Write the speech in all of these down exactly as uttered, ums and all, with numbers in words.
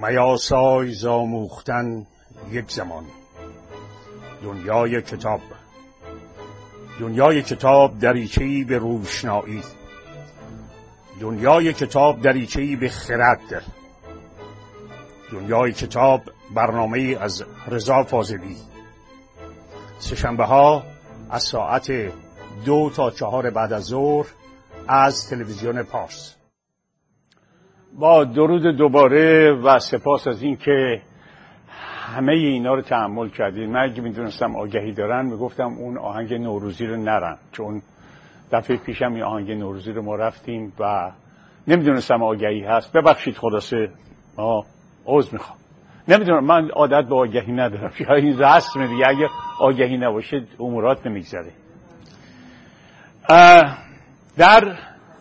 میاسای زآموختن یک زمان. دنیای کتاب، دنیای کتاب دریچه‌ای به روشنایی، دنیای کتاب دریچه‌ای به خرد، دنیای کتاب برنامه‌ای از رضا فاضلی. سه‌شنبه ها از ساعت دو تا چهار بعد از ظهر از تلویزیون پارس. با درود دوباره و سپاس از این که همه اینا رو تحمل کردید. من اگه میدونستم آگهی دارن میگفتم اون آهنگ نوروزی رو نرن، چون دفعه پیشم این آهنگ نوروزی رو ما رفتیم و نمیدونستم آگهی هست. ببخشید، خلاصه آه عذر میخوام. نمیدونم، من عادت به آگهی ندارم، یا این رسم دیگه، اگه آگهی نباشه امورات نمیگذره. در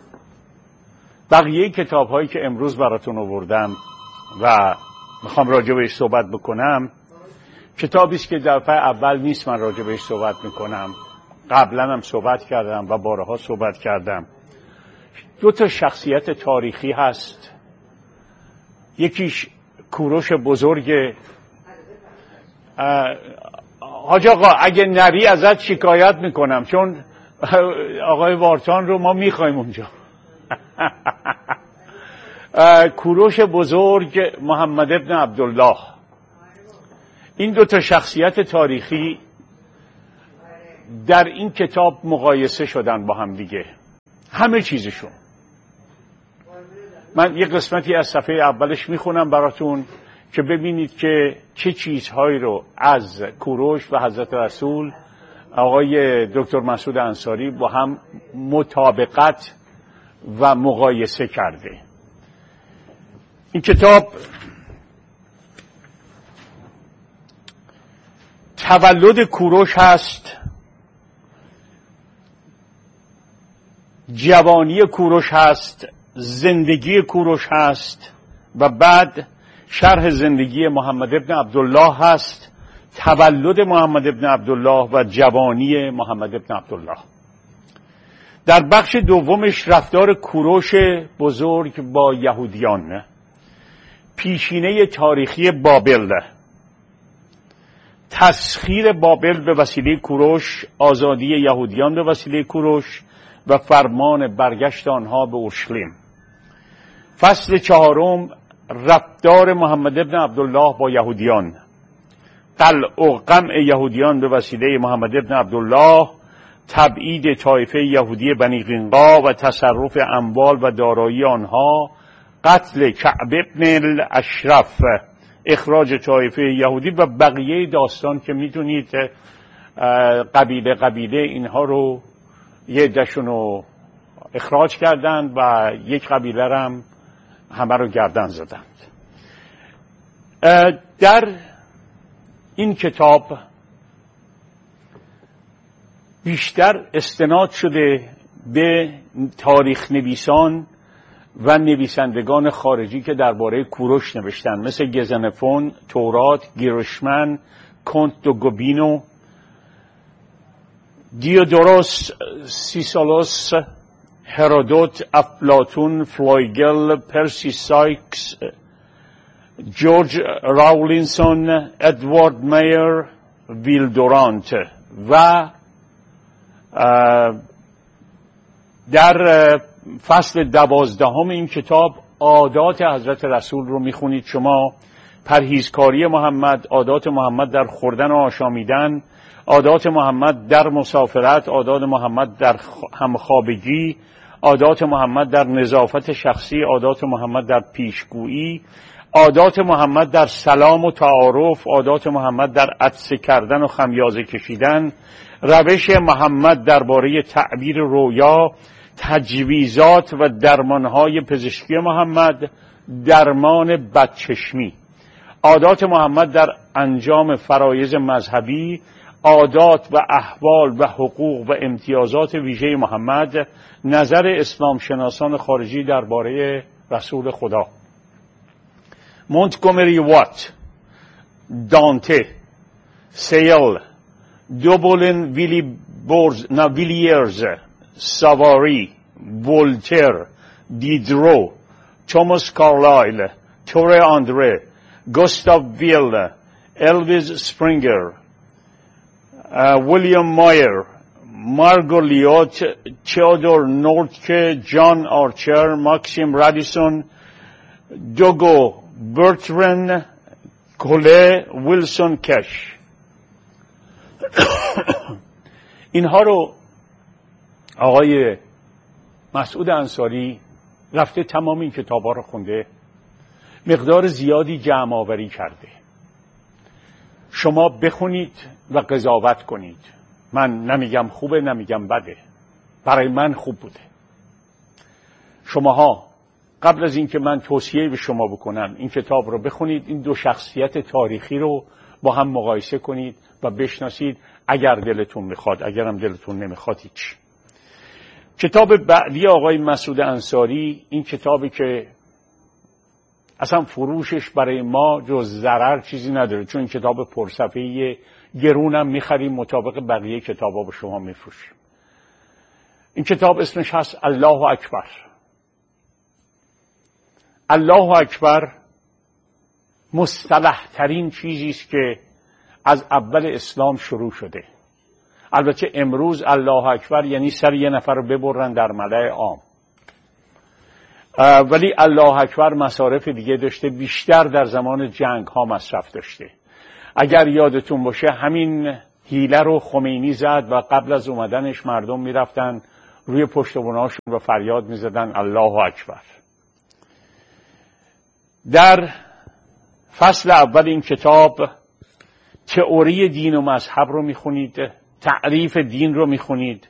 بقیه کتاب هایی که امروز براتون آوردم و میخوام راجع بهش صحبت بکنم، کتابی است که دفعه اول نیست من راجع بهش صحبت میکنم، قبلا هم صحبت کردم و بارها صحبت کردم. دو تا شخصیت تاریخی هست، یکیش کوروش بزرگ. حاج آقا اگه نری ازت شکایت میکنم، چون آقای وارتان رو ما میخوایم اونجا. کوروش بزرگ، محمد ابن عبدالله. این دو تا شخصیت تاریخی در این کتاب مقایسه شدن با هم دیگه، همه چیزشون. من یک قسمتی از صفحه اولش میخونم براتون که ببینید که چه چیزهایی رو از کوروش و حضرت رسول آقای دکتر مسعود انصاری با هم مطابقت و مقایسه کرده. این کتاب تولد کوروش هست، جوانی کوروش هست، زندگی کوروش هست و بعد شرح زندگی محمد ابن عبدالله هست، تولد محمد ابن عبدالله و جوانی محمد ابن عبدالله. در بخش دومش رفتار کوروش بزرگ با یهودیان، پیشینه تاریخی بابل، تسخیر بابل به وسیله کوروش، آزادی یهودیان به وسیله کوروش و فرمان برگشت آنها به اورشلیم. فصل چهارم رفتار محمد ابن عبدالله با یهودیان، قلع و قمع یهودیان به وسیله محمد ابن عبدالله، تبعید طایفه یهودی بنی قینقاع و تصرف اموال و دارایی آنها، قتل کعب ابن الاشرف، اخراج طایفه یهودی و بقیه داستان که میدونید قبیله قبیله اینها رو یه عده‌شون رو اخراج کردند و یک قبیله رو هم همه رو گردن زدند. در این کتاب بیشتر استناد شده به تاریخ نویسان و نویسندگان خارجی که درباره کوروش نوشتن، مثل گزنفون، تورات، گیرشمن، کنت دو گوبینو، دیودوروس سیسالوس، هرودوت، افلاطون، فلویگل، پرسی سایکس، جورج راولینسون، ادوارد مایر، ویل دورانت. و در فصل دوازدهم این کتاب عادات حضرت رسول رو میخونید شما، پرهیزکاری محمد، عادات محمد در خوردن و آشامیدن، عادات محمد در مسافرت، عادات محمد در همخوابگی، عادات محمد در نظافت شخصی، عادات محمد در پیشگویی، عادات محمد در سلام و تعارف، عادات محمد در عطسه کردن و خمیازه کشیدن، روش محمد درباره تعبیر رویا، تجویزات و درمانهای پزشکی محمد، درمان بدچشمی، عادات محمد در انجام فرایض مذهبی، عادات و احوال و حقوق و امتیازات ویژه محمد، نظر اسلام شناسان خارجی درباره رسول خدا. مونتگومری وات، دانته، سیل، دوبولن ویلی بورز، نه ویلیرز، ساواری، ولتر، دیدرو، توماس کارلایل، تور آندره، Gustav Wiel, Elvis Springer, uh, William Mayer, Margot Liot, Theodore Nordke, John Archer, Maxim Radisson, Dogo Bertrand, Cole Wilson Cash. اینها رو آقای مسعود انصاری رفته تمام این کتابا رو خونده، مقدار زیادی جمع آوری کرده. شما بخونید و قضاوت کنید. من نمیگم خوبه نمیگم بده، برای من خوب بوده. شماها قبل از اینکه من توصیه به شما بکنم این کتاب رو بخونید، این دو شخصیت تاریخی رو با هم مقایسه کنید و بشناسید اگر دلتون میخواد، اگرم دلتون نمیخواد هیچ. کتاب بعدی آقای مسعود انصاری این کتابی که اصلا فروشش برای ما جز ضرر چیزی نداره، چون این کتاب پرصفحه‌ای گرونم میخریم، مطابق بقیه کتابا به شما میفروشیم. این کتاب اسمش هست الله اکبر. الله اکبر مصطلح ترین چیزی است که از اول اسلام شروع شده. البته امروز الله اکبر یعنی سر یه نفر رو ببرن در ملأ عام، ولی الله اکبر مصارف دیگه داشته، بیشتر در زمان جنگ ها مصرف داشته. اگر یادتون باشه همین حیله رو خمینی زد و قبل از اومدنش مردم میرفتن روی پشت بناشون و فریاد میزدن الله اکبر. در فصل اول این کتاب تئوری دین و مذهب رو میخونید، تعریف دین رو میخونید،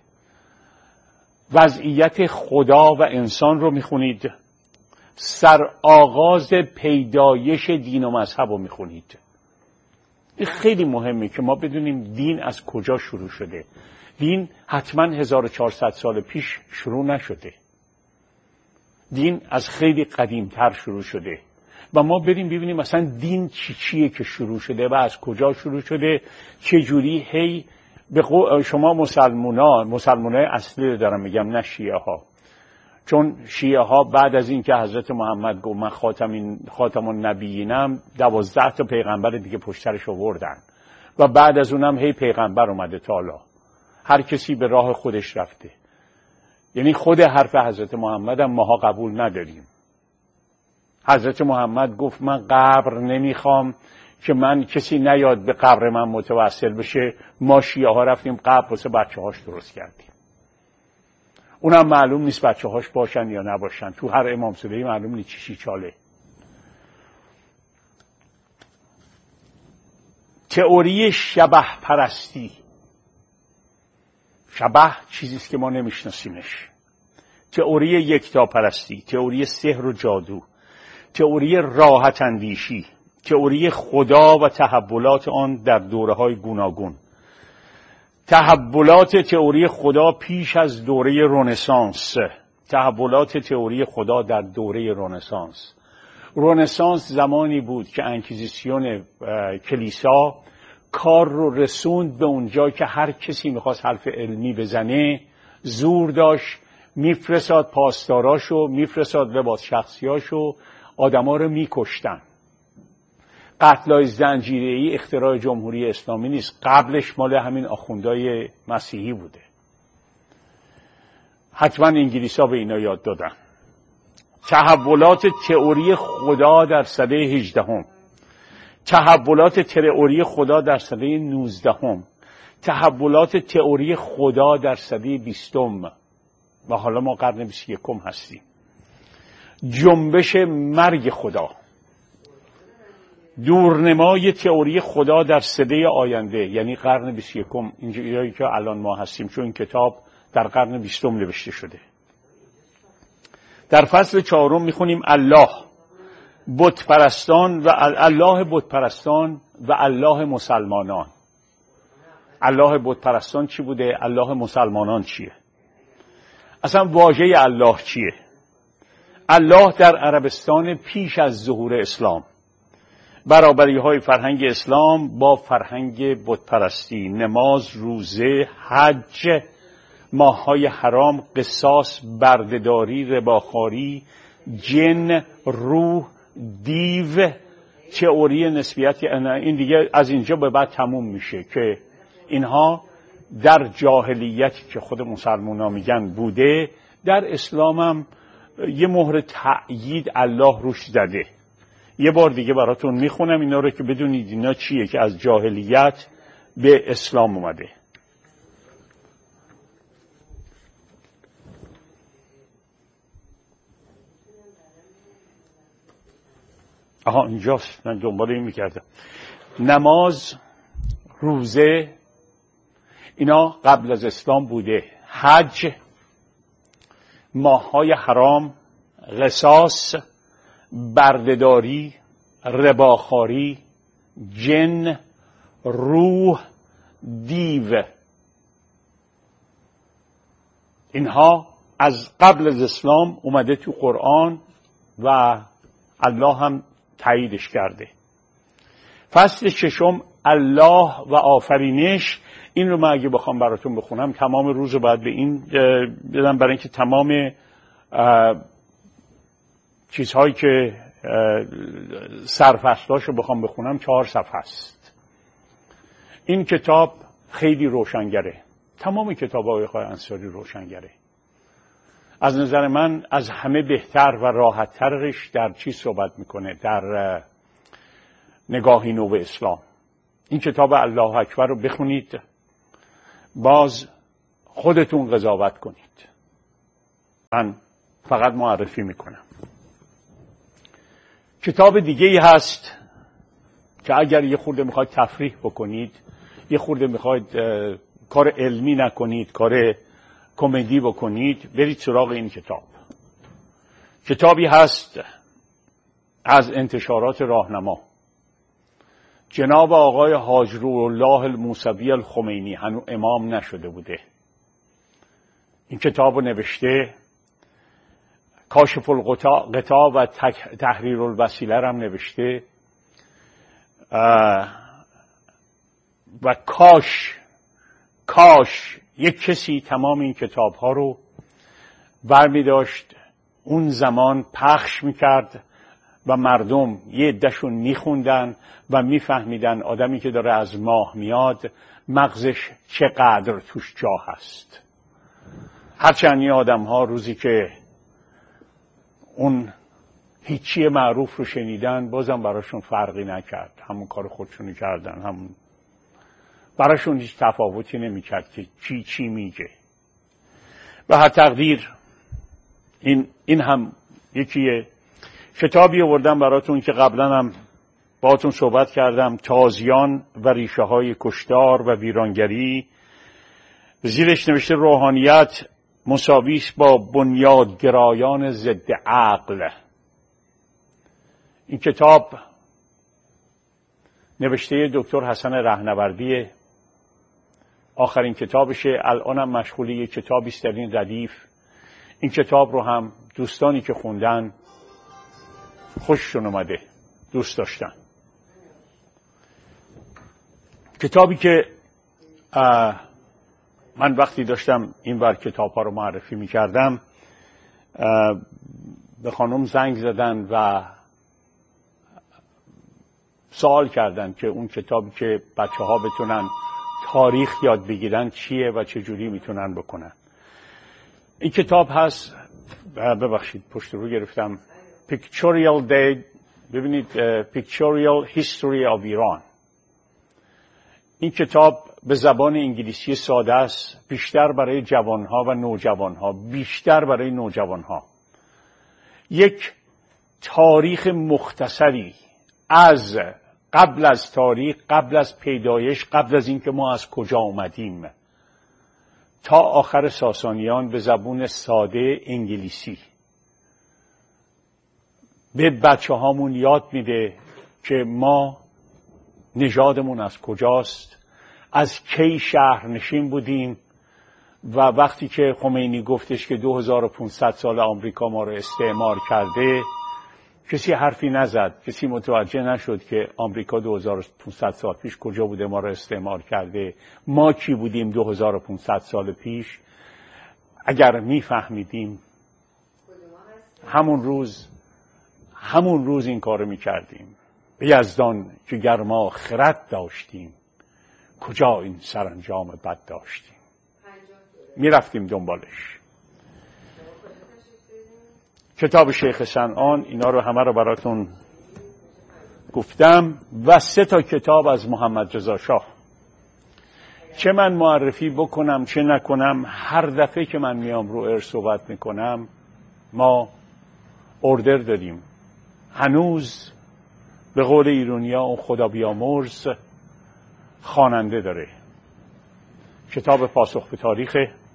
وضعیت خدا و انسان رو میخونید، سرآغاز پیدایش دین و مذهب رو میخونید. این خیلی مهمه که ما بدونیم دین از کجا شروع شده. دین حتما هزار و چهارصد سال پیش شروع نشده، دین از خیلی قدیمتر شروع شده و ما بریم ببینیم مثلا دین چی چیه که شروع شده و از کجا شروع شده، چه جوری. هی به شما مسلمونا مسلمانای اصلی رو دارم میگم، نه شیعه ها، چون شیعه ها بعد از این که حضرت محمد گفت من خاتم خاتم النبیینم، دوازده تا پیغمبر دیگه پشترش آوردن و بعد از اونم هی پیغمبر اومده تا حالا، هر کسی به راه خودش رفته. یعنی خود حرف حضرت محمد هم ماها قبول نداریم. حضرت محمد گفت من قبر نمیخوام که من کسی نیاد به قبر من متوسل بشه. ما شیعه ها رفتیم قبر واسه بچه هاش درست کردیم، اونم معلوم نیست بچه هاش باشن یا نباشن، تو هر امام صدایی معلوم نیست چی چاله. تئوری شبح پرستی. شبح چیزیست که ما نمیشناسیمش. تئوری یکتا پرستی، تئوری سحر و جادو، تئوری راحت اندیشی، تئوری خدا و تحولات آن در دوره‌های گوناگون، تحولات تئوری خدا پیش از دوره رنسانس، تحولات تئوری خدا در دوره رنسانس. رنسانس زمانی بود که انکیزیسیون کلیسا کار رو رسوند به اونجا که هر کسی میخواست حرف علمی بزنه زور داشت، میفرستاد پاسداراشو، میفرستاد لباس شخصیاشو، آدما رو میکشتن. قتلای زنجیره‌ای اختراع جمهوری اسلامی نیست، قبلش مال همین آخوندهای مسیحی بوده. حتما انگلیسا به اینا یاد دادن. تحولات تئوری خدا در سده هجدهم، تحولات تئوری خدا در سده نوزدهم، تحولات تئوری خدا در سده بیستم و حالا ما قرن بیست و یکم هستیم. جنبش مرگ خدا، دورنمای تئوری خدا در سده آینده، یعنی قرن بیست و یکم، اینجایی که الان ما هستیم، چون این کتاب در قرن بیستم نوشته شده. در فصل چهارم میخونیم الله، بت پرستان و الله بت پرستان و الله مسلمانان. الله بت پرستان چی بوده؟ الله مسلمانان چیه؟ اصلا واژه الله چیه؟ الله در عربستان پیش از ظهور اسلام، برابری های فرهنگ اسلام با فرهنگ بت پرستی، نماز، روزه، حج، ماه‌های حرام، قصاص، بردهداری، رباخواری، جن، روح، دیو، تئوری نسبیت این دیگه از اینجا به بعد تموم میشه که اینها در جاهلیتی که خود مسلمونا میگن بوده، در اسلام هم یه مهر تأیید الله روش زده. یه بار دیگه براتون میخونم اینا رو که بدونید اینا چیه که از جاهلیت به اسلام اومده. آها اینجاست، من دنبال این میکردم. نماز، روزه، اینا قبل از اسلام بوده. حج، ماه‌های حرام، قصاص، بردهداری، رباخواری، جن، روح، دیو، اینها از قبل از اسلام اومده تو قرآن و الله هم تاییدش کرده. فصل ششم الله و آفرینش، این رو من اگه بخوام براتون بخونم تمام روز رو باید به این بدم، برای اینکه تمام چیزهایی که سرفصلاش رو بخوام بخونم چهار صفحه است. این کتاب خیلی روشنگره، تمام کتاب های آقای انصاری روشنگره. از نظر من از همه بهتر و راحت‌ترش در چی صحبت میکنه؟ در نگاهی نو به اسلام. این کتاب الله اکبر رو بخونید، باز خودتون قضاوت کنید. من فقط معرفی میکنم. کتاب دیگه ای هست که اگر یه خورده میخواید تفریح بکنید، یه خورده میخواید کار علمی نکنید، کار کمدی بکنید، برید سراغ این کتاب. کتابی هست از انتشارات راهنما، جناب آقای حاج روح‌الله الموسوی الخمینی، هنوز امام نشده بوده. این کتاب رو نوشته. کاشف الغطا و تحریر الوسیله رو هم نوشته. و کاش کاش یک کسی تمام این کتاب ها رو برمی داشت اون زمان پخش میکرد و مردم یه عده‌شون میخوندن و میفهمیدن آدمی که داره از ماه میاد مغزش چقدر توش جا هست. هرچند این آدم ها روزی که اون هیچی معروف رو شنیدن بازم براشون فرقی نکرد، همون کار خودشونی کردن، همون براشون هیچ تفاوتی نمیکرد که چی چی میگه. به هر تقدیر این این هم یکیه. کتابی آوردم براتون که قبلا هم باهاتون صحبت کردم، تازیان و ریشه های کشتار و ویرانگری. زیرش نوشته روحانیت مساوی است با بنیادگرایان ضد عقل. این کتاب نوشته دکتر حسن رهنوردیه، آخرین کتابشه. الانم مشغول یک کتابی است در این ردیف. این کتاب رو هم دوستانی که خوندن خوششون اومده، دوست داشتن. کتابی که من وقتی داشتم این بر کتاب ها رو معرفی می کردم به خانم زنگ زدن و سوال کردن که اون کتابی که بچه ها بتونن تاریخ یاد بگیرن چیه و چه جوری میتونن بکنن. این کتاب هست، ببخشید پشت رو گرفتم، Pictorial Day، ببینید Pictorial History of Iran. این کتاب به زبان انگلیسی ساده است، بیشتر برای جوانها و نوجوانها، بیشتر برای نوجوانها. یک تاریخ مختصری از قبل از تاریخ، قبل از پیدایش، قبل از اینکه ما از کجا آمدیم تا آخر ساسانیان به زبان ساده انگلیسی به بچه هامون یاد میده که ما نژادمون از کجاست، از کی شهرنشین بودیم و وقتی که خمینی گفتش که دو هزار و پانصد سال آمریکا ما رو استعمار کرده کسی حرفی نزد، کسی متوجه نشد که آمریکا دو هزار و پانصد سال پیش کجا بوده ما رو استعمار کرده، ما کی بودیم دو هزار و پانصد سال پیش. اگر میفهمیدیم همون روز همون روز این کارو میکردیم. به یزدان که گر ما خرد داشتیم کجا این سرانجام بد داشتیم. میرفتیم دنبالش. کتاب شیخ صنعان، اینا رو همه رو براتون گفتم، و سه تا کتاب از محمد رضا شاه. چه من معرفی بکنم چه نکنم، هر دفعه که من میام رو ارث صحبت میکنم ما اوردر داریم. هنوز به قول ایرونیا اون خدا بیامرز خواننده داره. کتاب پاسخ به تاریخ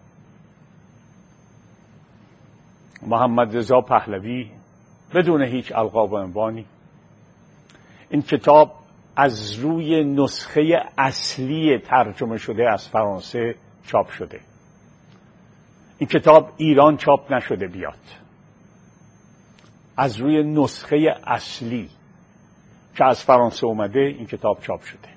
محمد رضا پهلوی بدون هیچ القاب و عنوانی. این کتاب از روی نسخه اصلی ترجمه شده از فرانسه چاپ شده. این کتاب ایران چاپ نشده بیاد، از روی نسخه اصلی که از فرانسه اومده این کتاب چاپ شده.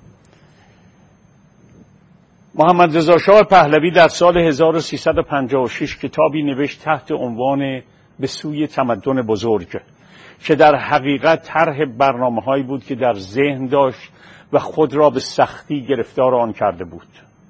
محمد رضا شاه پهلوی در سال هزار و سیصد و پنجاه و شش کتابی نوشت تحت عنوان به سوی تمدن بزرگ که در حقیقت طرح برنامه‌هایی بود که در ذهن داشت و خود را به سختی گرفتار آن کرده بود.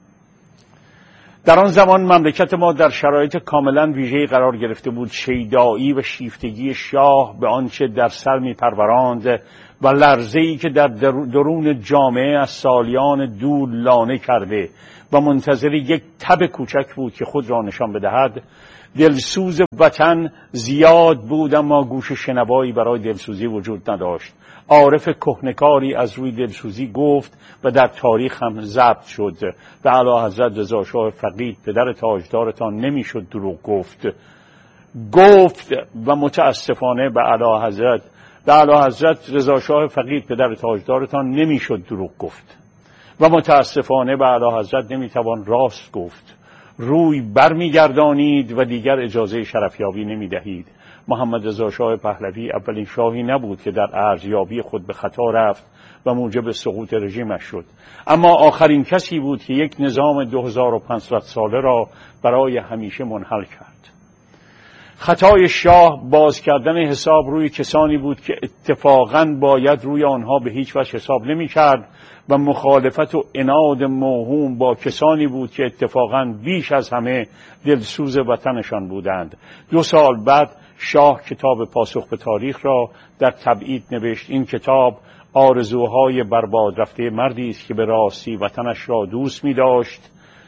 در آن زمان مملکت ما در شرایط کاملا ویژه‌ای قرار گرفته بود. شیدایی و شیفتگی شاه به آنچه در سر می‌پروراند و لرزه‌ای که در درون جامعه از سالیان دور لانه کرده و منتظر یک تب کوچک بود که خود را نشان بدهد. دلسوز وطن زیاد بود اما گوش شنوایی برای دلسوزی وجود نداشت. عارف کهنکاری از روی دلسوزی گفت و در تاریخ هم ضبط شد: به اعلیحضرت رضا شاه فقید پدر تاجدارتان نمیشد دروغ گفت. گفت و متاسفانه به اعلیحضرت به اعلیحضرت رضا شاه فقید پدر تاجدارتان نمیشد دروغ گفت و متاسفانه به اعلیحضرت نمیتوان راست گفت. روی برمیگردانید و دیگر اجازه شرفیابی نمیدهید. محمد رضا شاه پهلوی اولین شاهی نبود که در ارزیابی خود به خطا رفت و موجب سقوط رژیمش شد، اما آخرین کسی بود که یک نظام دو هزار و پانصد ساله را برای همیشه منحل کرد. خطای شاه باز کردن حساب روی کسانی بود که اتفاقاً باید روی آنها به هیچ وجه حساب نمی کرد و مخالفت و عناد موهوم با کسانی بود که اتفاقاً بیش از همه دلسوز وطنشان بودند. دو سال بعد شاه کتاب پاسخ به تاریخ را در تبعید نوشت. این کتاب آرزوهای برباد رفته مردی است که به راستی وطنش را دوست می داشت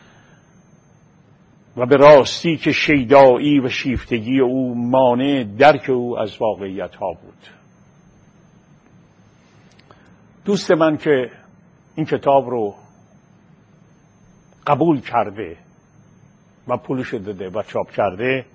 و به راستی که شیدایی و شیفتگی او مانع درک او از واقعیت ها بود. دوست من که این کتاب رو قبول کرده و پولش داده و چاپ کرده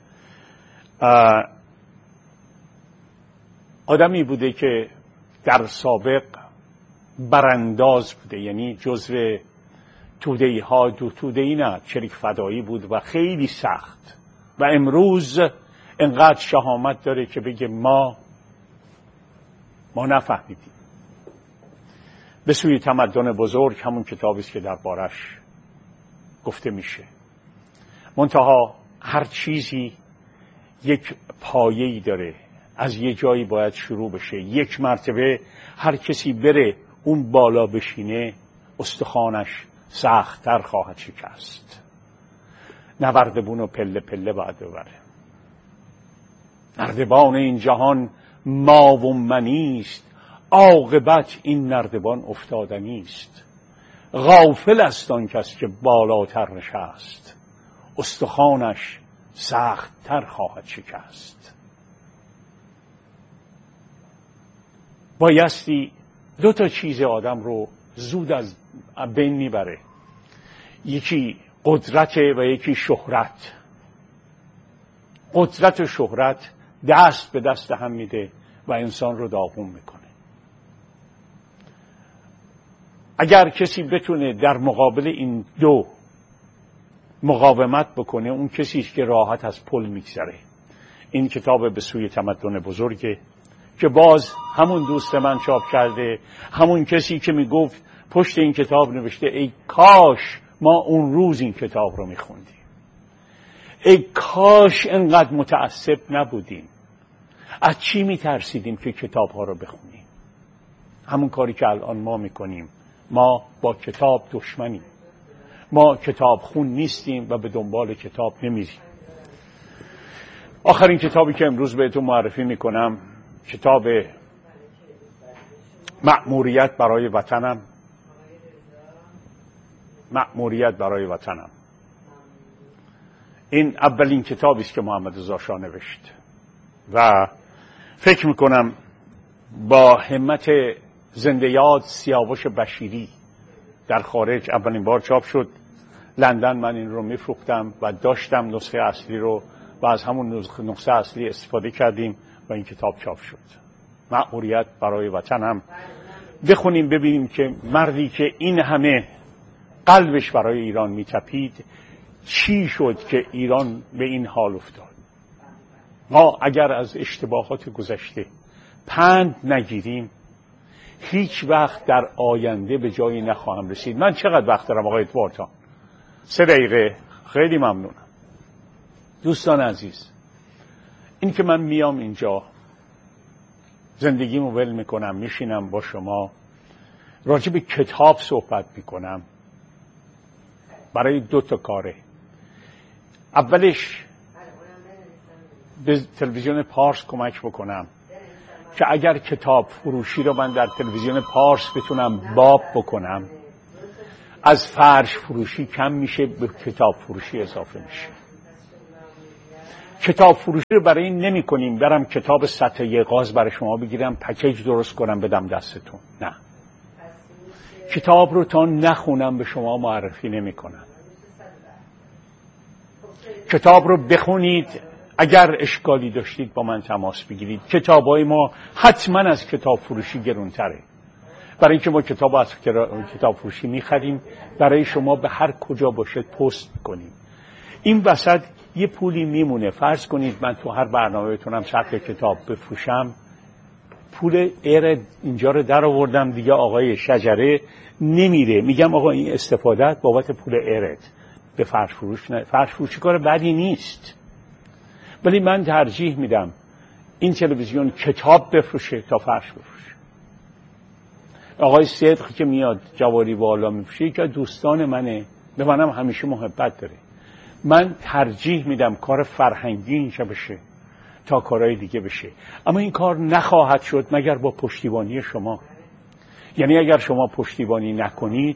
آدمی بوده که در سابق برانداز بوده، یعنی جزو توده‌ای ها دو توده‌ای نه چریک فدایی بود و خیلی سخت، و امروز انقدر شهامت داره که بگه ما ما نفهمیدیم. به سوی تمدن بزرگ همون کتابی است که دربارش گفته میشه. منتها هر چیزی یک پایه‌ای داره، از یه جایی باید شروع بشه. یک مرتبه هر کسی بره اون بالا بشینه استخوانش سخت‌تر خواهد شکست. نوردبون و پله پله باید ببره. نردبان این جهان ما و منیست، عاقبت این نردبان افتادنیست. غافل است آن کس که بالاتر نشست، استخوانش سخت‌تر خواهد شکست. بایستی دو تا چیز آدم رو زود از بین میبره، یکی قدرت و یکی شهرت. قدرت و شهرت دست به دست هم میده و انسان رو داغون میکنه. اگر کسی بتونه در مقابل این دو مقاومت بکنه، اون کسی است که راحت از پل میگذره. این کتاب به سوی تمدن بزرگه که باز همون دوست من چاپ کرده، همون کسی که میگفت پشت این کتاب نوشته ای کاش ما اون روز این کتاب رو میخوندیم، ای کاش انقدر متعصب نبودیم. از چی میترسیدیم که کتاب ها رو بخونیم؟ همون کاری که الان ما میکنیم. ما با کتاب دشمنیم، ما کتاب خون نیستیم و به دنبال کتاب نمیریم. آخرین کتابی که امروز بهتون معرفی میکنم کتاب مأموریت برای وطنم. مأموریت برای وطنم. این اولین کتابی است که محمد رضا شاه نوشت و فکر میکنم با همت زنده یاد سیاوش بشیری در خارج اولین بار چاپ شد. لندن من این رو میفروختم و داشتم نسخه اصلی رو و از همون نسخه اصلی استفاده کردیم و این کتاب چاپ شد. مأموریت برای وطنم. بخونیم ببینیم که مردی که این همه قلبش برای ایران میتپید چی شد که ایران به این حال افتاد. ما اگر از اشتباهات گذشته پند نگیریم هیچ وقت در آینده به جایی نخواهم رسید. من چقدر وقت دارم آقای ادوارتان؟ سه دقیقه. خیلی ممنونم. دوستان عزیز، این که من میام اینجا زندگیمو ول میکنم میشینم با شما راجع به کتاب صحبت میکنم برای دو تا کاره. اولش به تلویزیون پارس کمک بکنم که اگر کتاب فروشی رو من در تلویزیون پارس بتونم باب بکنم از فرش فروشی کم میشه به کتاب فروشی اضافه میشه. کتاب فروشی رو برای این نمی کنیم برم کتاب سطحی غاز برای شما بگیرم پکیج درست کنم بدم دستتون. نه، کتاب رو تا نخونم به شما معرفی نمی کنم. کتاب رو بخونید، اگر اشکالی داشتید با من تماس بگیرید. کتابای ما حتما از کتاب فروشی گرونتره، برای اینکه ما کتاب از کتاب فروشی میخریم برای شما به هر کجا باشد پست کنیم. این وسط یه پولی میمونه. فرض کنید من تو هر برنامه بتونم صد کتاب بفروشم، پول ایر اینجا رو در آوردم دیگه. آقای شجره نمیره میگم آقا این استفادت بابت پول ایرت به فرش فروش نه. فرش فروشی کار بدی نیست، ولی من ترجیح میدم این تلویزیون کتاب بفروشه تا فرش بفروشه. آقای صدق که میاد جواری والا میفروشه که دوستان منه، به منم همیشه محبت داره. من ترجیح میدم کار فرهنگی اینجا بشه تا کارهای دیگه بشه، اما این کار نخواهد شد مگر با پشتیبانی شما. یعنی اگر شما پشتیبانی نکنید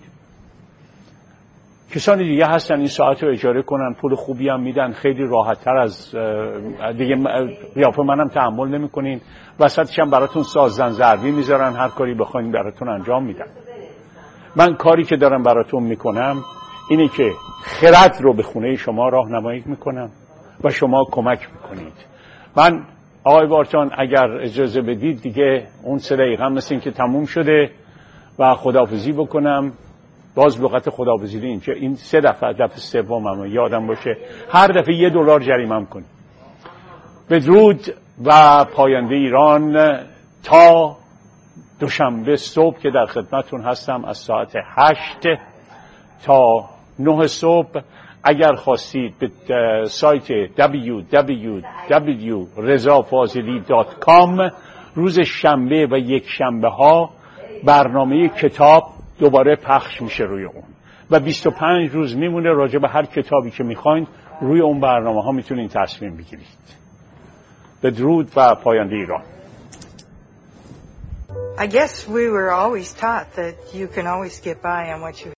کسان دیگه هستن این ساعت رو اجاره کنن، پول خوبی هم میدن، خیلی راحت‌تر از دیگه قیافه منم تحمل نمی‌کنین، وسطش هم براتون سازن ضربی میذارن، هر کاری بخواین براتون انجام میدن. من کاری که دارم براتون میکنم اینه که خرد رو به خونه شما راهنمایی میکنم و شما کمک میکنید. من آقای بارچان اگر اجازه بدید دیگه اون سه دقیقه هم مثل این که تموم شده و خداحافظی بکنم. باز لغت خداحافظی اینجا این سه دفعه دفعه سومم یادم باشه هر دفعه یه دلار جریمه‌ام کنید. بدرود و پاینده ایران تا دوشنبه صبح که در خدمتون هستم از ساعت هشت تا نه صبح. اگر خواستید به سایت دبلیو دبلیو دبلیو دات رضا فاضلی دات کام روز شنبه و یک شنبه ها برنامه کتاب دوباره پخش میشه روی اون و بیست و پنج روز میمونه راجع به هر کتابی که میخواین روی اون برنامه ها میتونین تصمیم بگیرید. بدرود و پاینده ایران. I guess we were always taught that you can always get by on what you